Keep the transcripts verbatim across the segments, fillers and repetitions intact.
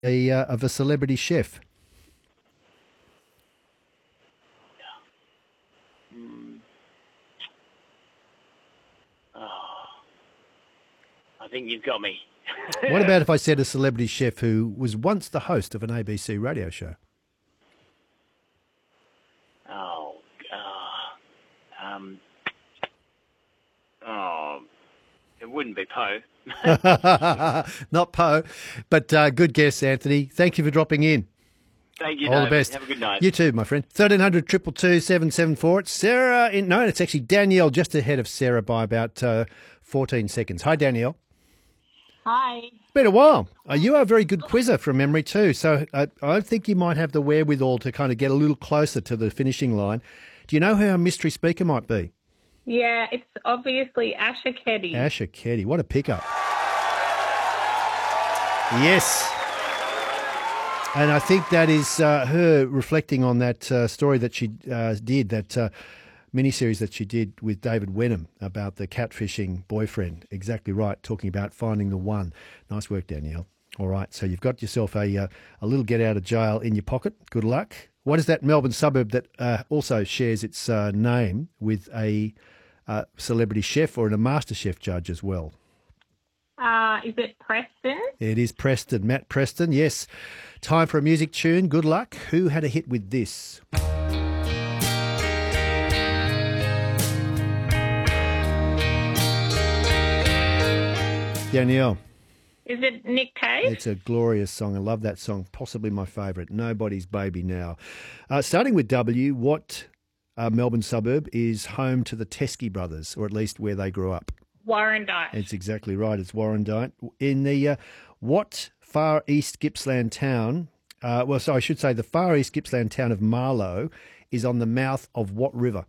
a, uh, of a celebrity chef? Mm. Oh, I think you've got me. What about if I said a celebrity chef who was once the host of an A B C radio show? Oh, uh, um, oh, it wouldn't be Poe. Not Poe, but uh, good guess, Anthony. Thank you for dropping in. Thank you, All David. the best. Have a good night. You too, my friend. thirteen hundred, two two two, seven seven four. It's Sarah. In, no, it's actually Danielle, just ahead of Sarah by about uh, fourteen seconds. Hi, Danielle. Hi. It's been a while. Uh, you are a very good quizzer from memory too, so uh, I think you might have the wherewithal to kind of get a little closer to the finishing line. Do you know who our mystery speaker might be? Yeah, it's obviously Asha Keddy. Asha Keddy. What a pickup. Yes. And I think that is uh, her reflecting on that uh, story that she uh, did, that uh, miniseries that she did with David Wenham about the catfishing boyfriend. Exactly right, talking about finding the one. Nice work, Danielle. All right, so you've got yourself a uh, a little get out of jail in your pocket. Good luck. What is that Melbourne suburb that uh, also shares its uh, name with a uh, celebrity chef or a master chef judge as well? Uh, is it Preston? It is Preston, Matt Preston, yes. Time for a music tune. Good luck. Who had a hit with this? Danielle. Is it Nick Cave? It's a glorious song. I love that song. Possibly my favourite. Nobody's Baby Now. Uh, starting with W, what uh, Melbourne suburb is home to the Teskey brothers, or at least where they grew up? Warrandyte. It's exactly right. It's Warrandyte. In the uh, what far east Gippsland town, uh, well, so I should say the far east Gippsland town of Marlow is on the mouth of what river?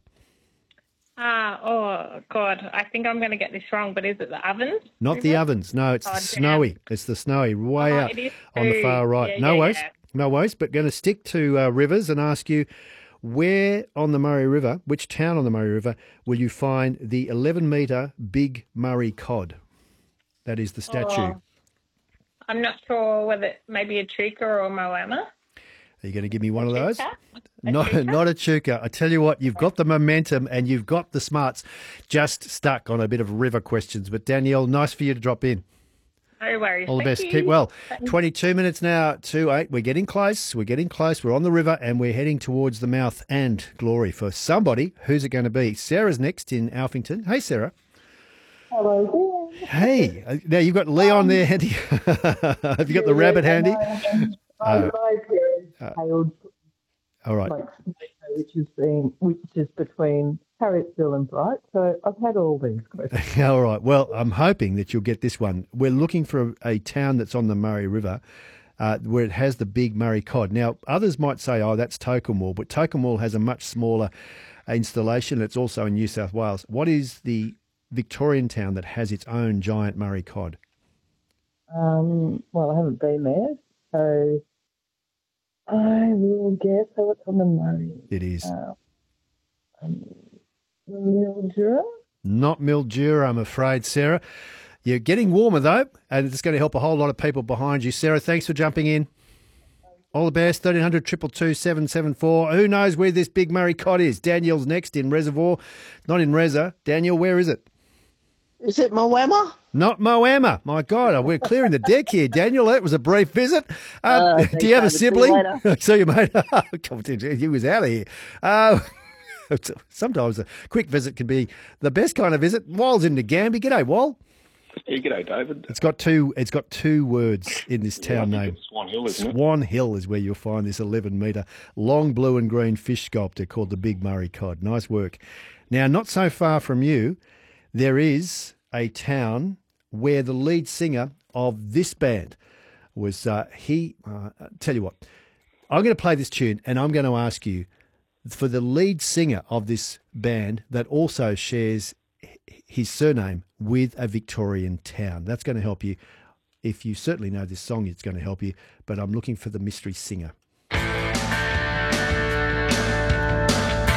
Ah, oh, God. I think I'm going to get this wrong, but is it the Ovens? Not River? the Ovens. No, it's Oh, the damn. Snowy. It's the Snowy, way Oh, out it is on the too. far right. Yeah, no yeah, worries. yeah. No worries. But going to stick to uh, rivers and ask you, where on the Murray River, which town on the Murray River, will you find the eleven metre Big Murray cod? That is the statue. Oh, I'm not sure whether maybe a Chuka or a Moama. Are you going to give me one of those? Chuka? A No, Chuka? not a Chuka. I tell you what, you've got the momentum and you've got the smarts. Just stuck on a bit of river questions. But Danielle, nice for you to drop in. No worries. All the Thank best. you. Keep well. Thanks. twenty-two minutes now to eight. We're getting close. We're getting close. We're on the river and we're heading towards the mouth and glory for somebody. Who's it going to be? Sarah's next in Alphington. Hey, Sarah. Hello there. Hey. Uh, Now, you've got Leon there handy. Have you got the rabbit handy? My, Oh. my parents hailed All right. like which is being which is between Harrietsville and Bright. So I've had all these questions. All right. Well, I'm hoping that you'll get this one. We're looking for a, a town that's on the Murray River uh, where it has the big Murray cod. Now, others might say, oh, that's Tocumwal, but Tocumwal has a much smaller installation. It's also in New South Wales. What is the Victorian town that has its own giant Murray cod? Um, well, I haven't been there, so I will guess how it's on the Murray. It is. Uh, um, Mildura? Not Mildura, I'm afraid, Sarah. You're getting warmer, though, and it's going to help a whole lot of people behind you. Sarah, thanks for jumping in. All the best. thirteen hundred, two two two, seven seven four. Who knows where this big Murray cod is? Danielle's next in Reservoir. Not in Reza. Daniel, where is it? Is it Moama? Not Moama. My God, we're clearing the deck here, Daniel. That was a brief visit. Uh, Uh, do thanks, you have a David. See you sibling? later. See you, mate. Come on, he was out of here. Uh, sometimes a quick visit can be the best kind of visit. Wal's in the Gambie. G'day, Wal. Yeah, g'day, David. It's got two. It's got two words in this Yeah, I town think name. it's Swan Hill, isn't it? Swan Hill is where you'll find this eleven metre long blue and green fish sculpture called the Big Murray cod. Nice work. Now, not so far from you, there is a town where the lead singer of this band was uh, he. Uh, tell you what, I'm going to play this tune, and I'm going to ask you for the lead singer of this band that also shares his surname with a Victorian town. That's going to help you. If you certainly know this song, it's going to help you. But I'm looking for the mystery singer.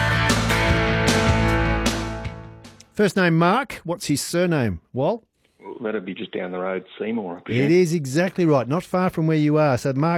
First name Mark. What's his surname? Wal? that'd be just down the road, Seymour. I It presume. is exactly right. Not far from where you are. So Mark